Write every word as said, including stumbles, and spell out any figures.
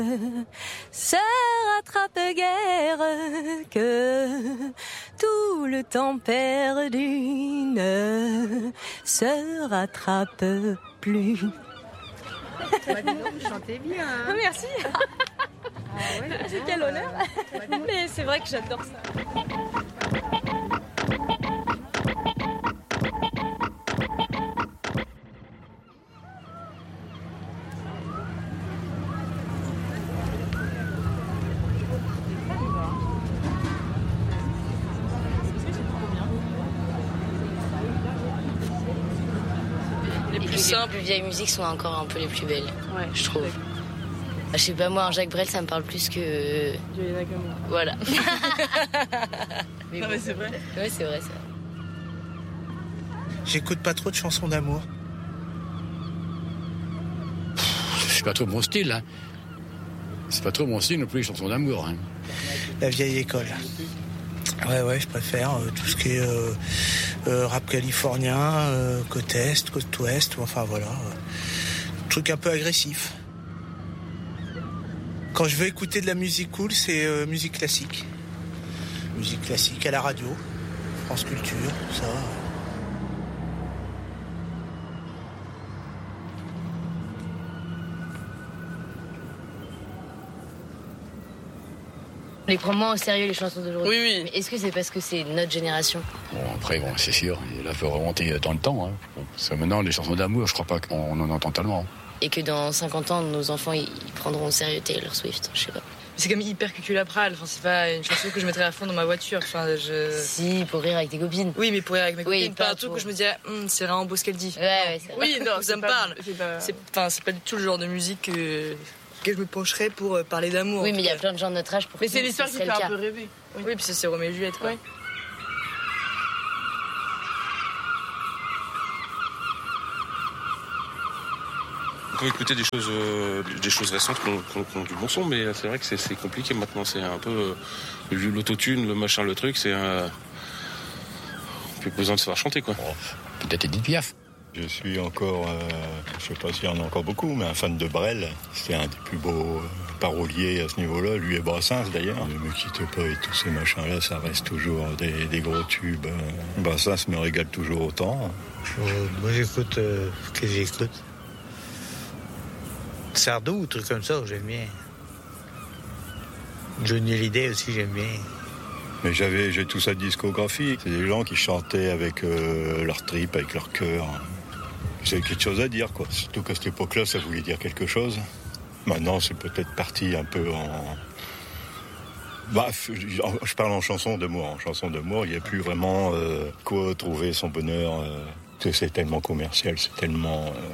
Se rattrape guère que tout le temps perdu ne se rattrape plus. Bah, dis donc, vous chantez bien. Hein. Merci. Ah ouais, J'ai quel honneur. Mais c'est vrai que j'adore ça. Les plus simples, les vieilles musiques sont encore un peu les plus belles, ouais, je trouve. Je sais pas, moi, un Jacques Brel, ça me parle plus que... Juliana Cameron. Voilà. mais non, bon. mais c'est vrai. Oui, c'est vrai, ça. J'écoute pas trop de chansons d'amour. C'est pas trop mon style, hein. C'est pas trop mon style non plus, les chansons d'amour. Hein. La vieille école. Ouais, ouais, je préfère euh, tout ce qui est euh, euh, rap californien, euh, côte est, côte ouest, enfin voilà. Euh, truc un peu agressif. Quand je veux écouter de la musique cool, c'est euh, musique classique. Musique classique à la radio, France Culture, tout ça. On les prend moins au sérieux, les chansons d'aujourd'hui. Oui, oui. Mais est-ce que c'est parce que c'est notre génération? Bon, après, bon, c'est sûr, il a fait remonter dans le temps. Hein. Bon, parce que maintenant, les chansons d'amour, je crois pas qu'on en entend tellement. Et que dans cinquante ans, nos enfants, ils prendront au sérieux Taylor Swift, je sais pas. C'est comme hyper cuculapral, enfin, c'est pas une chanson que je mettrais à fond dans ma voiture. Enfin, je... Si, pour rire avec tes copines. Oui, mais pour rire avec mes oui, copines, pas un truc pour... où je me disais, hm, c'est vraiment beau ce qu'elle dit. Ouais, ouais, c'est oui, non, ça me pas... parle. C'est pas... C'est, enfin, c'est pas du tout le genre de musique que, que je me pencherais pour euh, parler d'amour. Oui, mais il y a plein de gens de notre âge pour Mais qui c'est l'histoire qui fait un peu rêver. Oui, oui, puis c'est Roméo et Juliette, quoi. Ouais. On peut écouter des choses, euh, des choses récentes qui ont, qui ont du bon son, mais c'est vrai que c'est, c'est compliqué maintenant. C'est un peu euh, l'autotune, le machin, le truc, c'est un. Plus besoin de se faire chanter, quoi. Oh, peut-être Edith Piaf. Je suis encore, euh, je sais pas s'il y en a encore beaucoup, mais un fan de Brel. C'est un des plus beaux euh, paroliers à ce niveau-là, lui et Brassens d'ailleurs. Ne me quitte pas et tous ces machins-là, ça reste toujours des, des gros tubes. Brassens me régale toujours autant. Euh, moi j'écoute, euh, qu'est-ce que j'écoute? Sardou, truc comme ça, j'aime bien. Johnny Hallyday aussi, j'aime bien. Mais j'avais, j'ai toute sa discographie. C'est des gens qui chantaient avec euh, leur tripes, avec leur cœur. C'est quelque chose à dire, quoi. Surtout qu'à cette époque-là, ça voulait dire quelque chose. Maintenant, c'est peut-être parti un peu en... Bah, je parle en chanson d'amour. En chanson d'amour, il n'y a plus vraiment euh, quoi trouver son bonheur. Euh, c'est tellement commercial, c'est tellement... Euh...